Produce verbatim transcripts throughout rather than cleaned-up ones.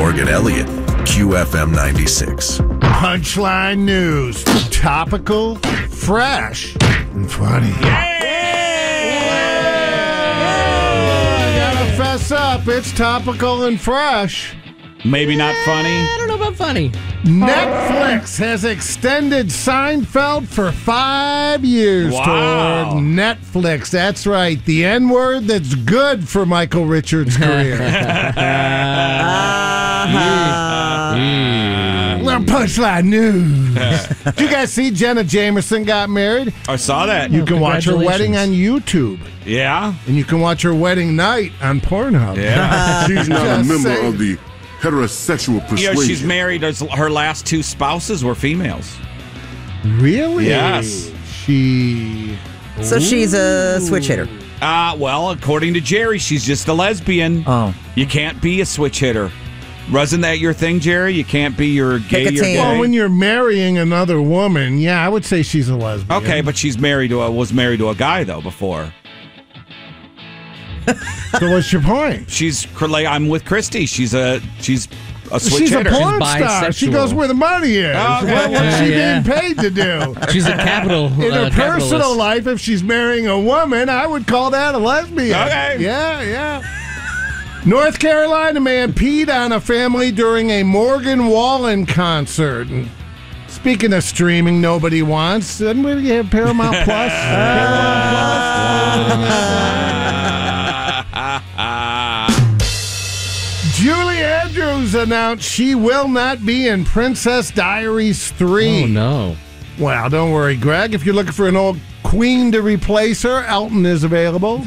Torg and Elliott, Q F M ninety-six. Punchline news. Topical, fresh, and funny. Yeah! I gotta fess up. It's topical and fresh. Maybe not funny. I don't know about funny. Netflix has extended Seinfeld for five years. Wow. Toward Netflix. That's right. The N-word that's good for Michael Richards' career. Little punchline news. Did you guys see Jenna Jameson got married? I saw that. You can watch her wedding on YouTube. Yeah. And you can watch her wedding night on Pornhub. Yeah. She's not a Just member saying. of the heterosexual persuasion. You know, she's married. Her last two spouses were females. Really? Yes. She... So she's a switch hitter. Uh, well, according to Jerry, she's just a lesbian. Oh. You can't be a switch hitter. Wasn't that your thing, Jerry? You can't be your gay or gay? Well, when you're marrying another woman, yeah, I would say she's a lesbian. Okay, but she's married to a, was married to a guy, though, before. So what's your point? She's, I'm with Christy. She's a, she's a switch She's hitter. a porn She's star. She bisexual. goes where the money is. Okay. What, what's she Yeah, yeah. being paid to do? She's a capital. In uh, her personal capitalist. life, if she's marrying a woman, I would call that a lesbian. Okay. Yeah, yeah. North Carolina man peed on a family during a Morgan Wallen concert. And speaking of streaming, nobody wants. Doesn't we have Paramount Plus? Paramount Plus? Julie Andrews announced she will not be in Princess Diaries three. Oh, no. Well, don't worry, Greg. If you're looking for an old queen to replace her, Elton is available.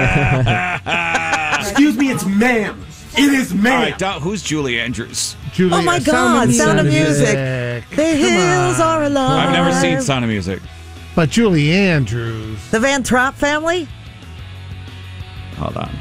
Excuse me, it's ma'am. It is ma'am. All right, Don, who's Julie Andrews? Julie, Oh, my God. Sound of Music. The hills are alive. I've never seen Sound of Music. But Julie Andrews. The Van Trapp family? Hold on.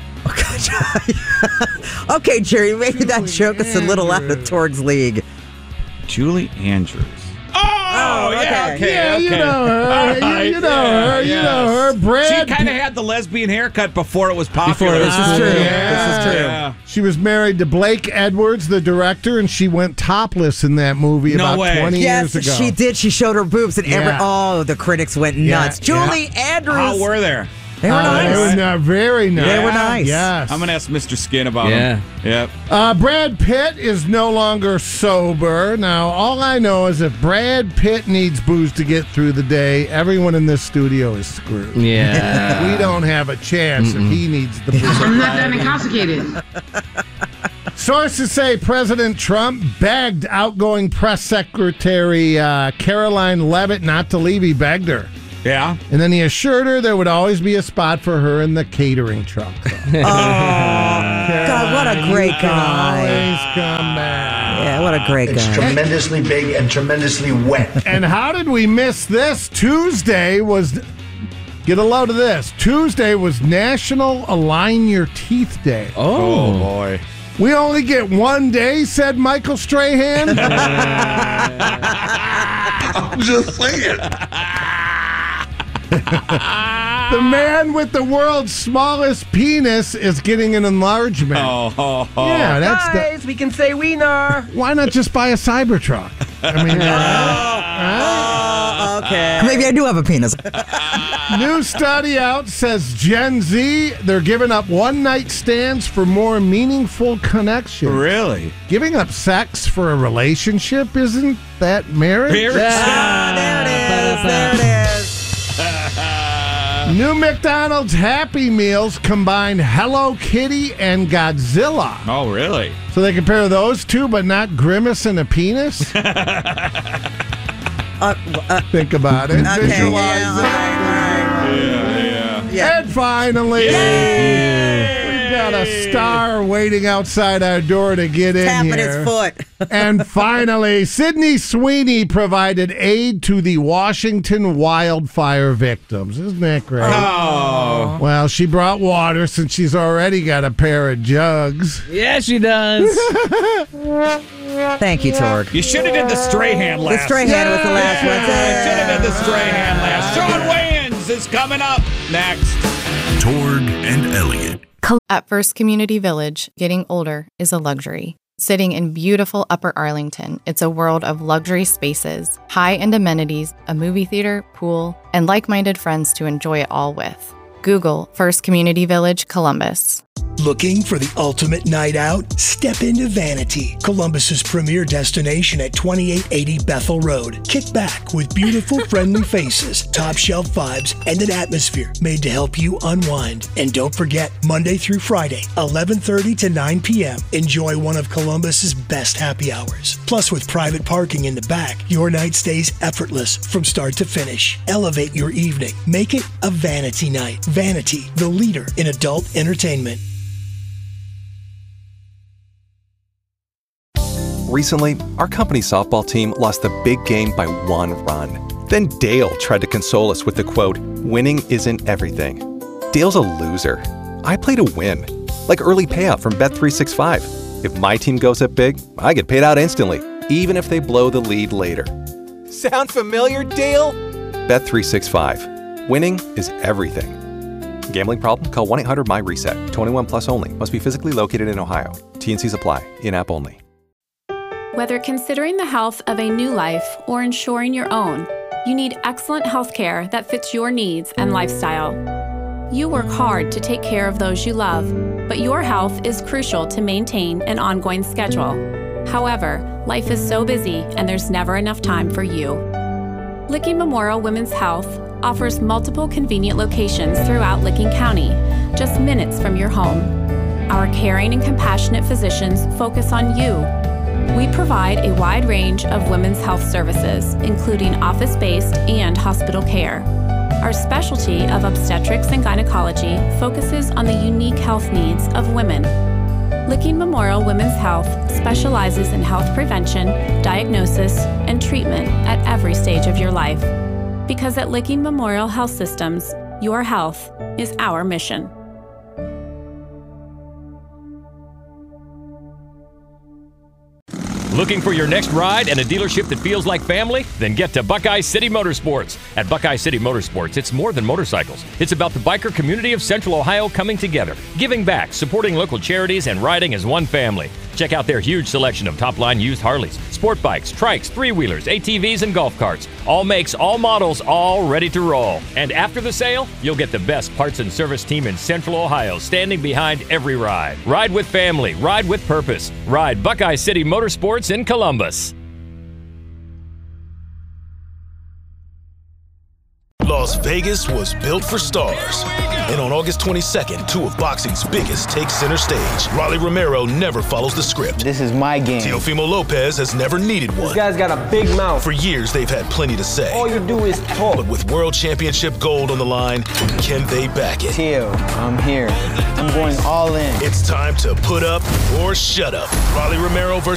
Okay, Jerry, maybe that joke is a little out of Torg's league. Julie Andrews. Oh, yeah, okay, Yeah, okay. you know her. All You- right, you know yeah, her. You yes. know her. Brad She kind of Pitt- had the lesbian haircut before it was popular. Before it was This is cool. true. Yeah. This is true. Yeah. She was married to Blake Edwards, the director, and she went topless in that movie No about way. twenty Yes, years ago. she did. She showed her boobs, and every Yeah. oh, the critics went Yeah, nuts. yeah. Julie Andrews. How were there? They were Uh, nice. They were not very nice. They were nice. Yes. I'm going to ask Mister Skin about Yeah. him. Yep. Uh, Brad Pitt is no longer sober. Now, all I know is if Brad Pitt needs booze to get through the day, everyone in this studio is screwed. Yeah. We don't have a chance if he needs the booze. I'm not that intoxicated. Sources say President Trump begged outgoing press secretary uh, Caroline Leavitt not to leave. He begged her. Yeah. And then he assured her there would always be a spot for her in the catering truck. Oh, God, what a great guy. Always come back. Yeah, what a great It's guy. tremendously big and tremendously wet. And how did we miss this? Tuesday was, get a load of this. Tuesday was National Align Your Teeth Day. Oh, Oh. boy. We only get one day, said Michael Strahan. I'm just saying. The man with the world's smallest penis is getting an enlargement. Oh, oh, oh. Yeah, that's the, Guys, we can say wiener. why not just buy a Cybertruck? I mean, right? Okay. Maybe I do have a penis. New study out says Gen Z, they're giving up one-night stands for more meaningful connection. Really? Giving up sex for a relationship, isn't that marriage? Very Ah, there it is. There it is. New McDonald's Happy Meals combine Hello Kitty and Godzilla. Oh, really? So they compare those two, but not Grimace and a penis? Uh, uh, Think about it. okay, Visualize yeah, it. all right, all right. Yeah, yeah. Yeah. And finally, we got a star waiting outside our door to get in Tapping here. his foot. And finally, Sydney Sweeney provided aid to the Washington wildfire victims. Isn't that great? Oh. Well, she brought water since she's already got a pair of jugs. Yeah, she does. Thank you, Torg. You should have did the Strahan The last. Strahan was the last one. Should have did the Strahan last. Sean Wayans is coming up next. Torg and Elliott. At First Community Village, getting older is a luxury. Sitting in beautiful Upper Arlington, it's a world of luxury spaces, high-end amenities, a movie theater, pool, and like-minded friends to enjoy it all with. Google First Community Village, Columbus. Looking for the ultimate night out? Step into Vanity, Columbus's premier destination at twenty-eight eighty Bethel Road. Kick back with beautiful, friendly faces, top shelf vibes, and an atmosphere made to help you unwind. And don't forget, Monday through Friday, eleven thirty to nine p.m., enjoy one of Columbus's best happy hours. Plus, with private parking in the back, your night stays effortless from start to finish. Elevate your evening. Make it a Vanity night. Vanity, the leader in adult entertainment. Recently, our company's softball team lost the big game by one run. Then Dale tried to console us with the quote, "Winning isn't everything." Dale's a loser. I play to win. Like early payout from Bet three sixty-five. If my team goes up big, I get paid out instantly, even if they blow the lead later. Sound familiar, Dale? Bet three sixty-five. Winning is everything. Gambling problem? Call one eight hundred M Y reset. twenty-one plus only. Must be physically located in Ohio. T and Cs apply. In-app only. Whether considering the health of a new life or ensuring your own, you need excellent health care that fits your needs and lifestyle. You work hard to take care of those you love, but your health is crucial to maintain an ongoing schedule. However, life is so busy and there's never enough time for you. Licking Memorial Women's Health offers multiple convenient locations throughout Licking County, just minutes from your home. Our caring and compassionate physicians focus on you. We provide a wide range of women's health services, including office-based and hospital care. Our specialty of obstetrics and gynecology focuses on the unique health needs of women. Licking Memorial Women's Health specializes in health prevention, diagnosis, and treatment at every stage of your life. Because at Licking Memorial Health Systems, your health is our mission. Looking for your next ride and a dealership that feels like family? Then get to Buckeye City Motorsports. At Buckeye City Motorsports, it's more than motorcycles. It's about the biker community of Central Ohio coming together, giving back, supporting local charities, and riding as one family. Check out their huge selection of top-line used Harleys, sport bikes, trikes, three-wheelers, A T Vs, and golf carts. All makes, all models, all ready to roll. And after the sale, you'll get the best parts and service team in Central Ohio standing behind every ride. Ride with family. Ride with purpose. Ride Buckeye City Motorsports in Columbus. Las Vegas was built for stars. And on August twenty-second, two of boxing's biggest take center stage. Rolly Romero never follows the script. This is my game. Teofimo Lopez has never needed one. This guy's got a big mouth. For years, they've had plenty to say. All you do is talk. But with World Championship gold on the line, can they back it? Teo, I'm here. I'm going all in. It's time to put up or shut up. Rolly Romero versus